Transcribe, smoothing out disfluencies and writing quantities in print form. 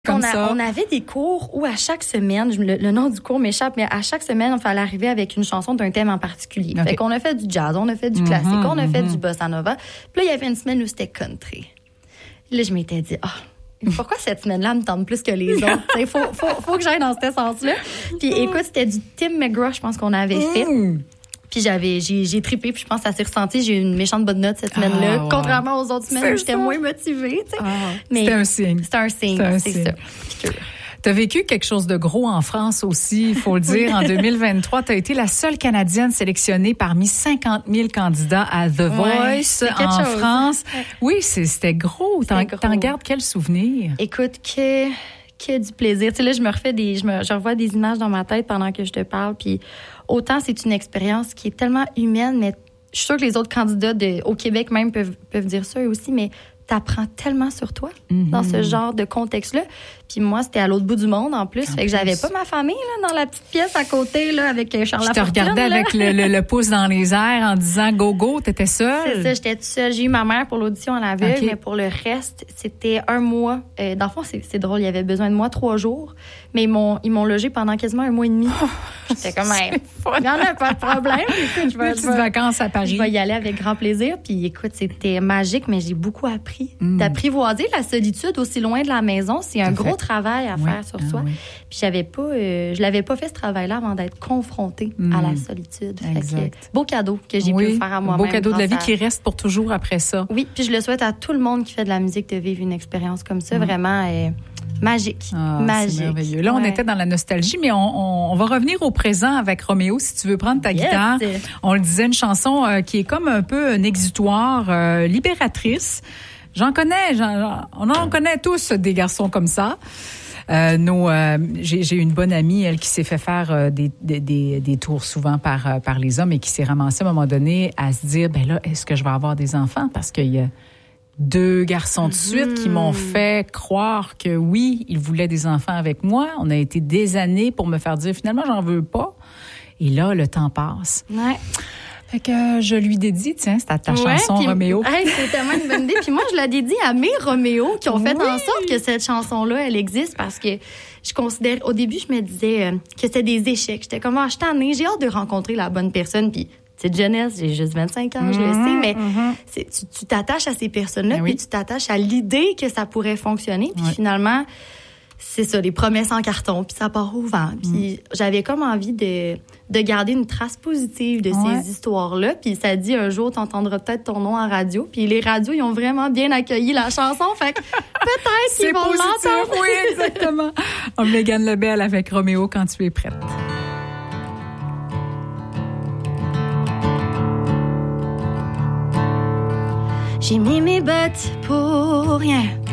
On avait des cours où à chaque semaine, le nom du cours m'échappe, mais à chaque semaine, il fallait arriver avec une chanson d'un thème en particulier. Okay. Fait qu'on a fait du jazz, on a fait du classique, on a fait du bossa nova. Puis là, il y avait une semaine où c'était country. Là, je m'étais dit, pourquoi cette semaine-là me tente plus que les autres? Il faut que j'aille dans ce sens-là. Puis écoute, c'était du Tim McGraw, je pense qu'on avait fait. Puis j'ai trippé, puis je pense que ça s'est ressenti. J'ai eu une méchante bonne note cette semaine-là, contrairement aux autres semaines où j'étais moins motivée. Mais c'était un signe. C'était un signe, c'est ça. Tu as vécu quelque chose de gros en France aussi, il faut le dire. En 2023, tu as été la seule Canadienne sélectionnée parmi 50 000 candidats à The Voice en France. Oui, c'était gros. T'en gardes quel souvenir? Écoute, que du plaisir. Tu sais, là, je revois des images dans ma tête pendant que je te parle, puis autant c'est une expérience qui est tellement humaine, mais je suis sûre que les autres candidats au Québec même peuvent dire ça eux aussi, mais t'apprends tellement sur toi dans ce genre de contexte-là. Puis moi, c'était à l'autre bout du monde en plus. Fait que j'avais pas ma famille là, dans la petite pièce à côté là, avec Charles Lafortune. Je te regardais avec le pouce dans les airs en disant « Go, go », t'étais seule? C'est ça, j'étais toute seule. J'ai eu ma mère pour l'audition à l'aveugle, mais pour le reste, c'était un mois. Dans le fond, c'est drôle, il y avait besoin de moi 3 jours, mais ils m'ont logé pendant quasiment 1 mois et demi. J'étais comme, il y en a pas de problème. Écoute, je vais vacances à Paris. Je vais y aller avec grand plaisir. Puis écoute, c'était magique, mais j'ai beaucoup appris. D'apprivoiser la solitude aussi loin de la maison, c'est un gros travail à faire sur soi. Oui. Puis je l'avais pas fait ce travail-là avant d'être confrontée à la solitude. Fait que, beau cadeau que j'ai pu faire à moi-même. Beau cadeau de la vie qui reste pour toujours après ça. Oui, puis je le souhaite à tout le monde qui fait de la musique de vivre une expérience comme ça, vraiment magique. Magique. C'est merveilleux. Là, on était dans la nostalgie, mais on va revenir au présent avec Roméo, si tu veux prendre ta guitare. On le disait, une chanson qui est comme un peu un exutoire, libératrice. On en connaît tous des garçons comme ça. J'ai une bonne amie, elle, qui s'est fait faire des tours souvent par les hommes et qui s'est ramassée à un moment donné à se dire, ben là, est-ce que je vais avoir des enfants? Parce qu'il y a 2 garçons de suite qui m'ont fait croire que oui, ils voulaient des enfants avec moi. On a été des années pour me faire dire, finalement, j'en veux pas. Et là, le temps passe. Ouais. Fait que je lui dédie, tiens, c'est ta chanson, puis, Roméo. C'est tellement une bonne idée. Puis moi, je la dédie à mes Roméo qui ont fait en sorte que cette chanson-là, elle existe, parce que je considère, au début, je me disais que c'était des échecs. J'étais comme, je suis tannée, j'ai hâte de rencontrer la bonne personne. Puis c'est de jeunesse, j'ai juste 25 ans, je le sais, mais tu t'attaches à ces personnes-là, puis tu t'attaches à l'idée que ça pourrait fonctionner. Puis finalement, c'est ça, les promesses en carton, puis ça part au vent. Puis j'avais comme envie de garder une trace positive de ces histoires-là. Puis ça dit, un jour, t'entendras peut-être ton nom en radio. Puis les radios, ils ont vraiment bien accueilli la chanson. Fait que peut-être qu'ils vont l'entendre. Oui, exactement. Mégane Lebel avec Roméo, quand tu es prête. J'ai mis mes bottes pour rien.